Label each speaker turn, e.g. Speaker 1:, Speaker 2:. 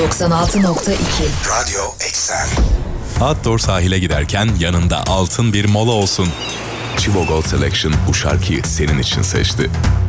Speaker 1: Radyo Eksen.
Speaker 2: Outdoor sahile giderken yanında altın bir mola olsun. Chivo Gold Selection bu şarkıyı senin için seçti.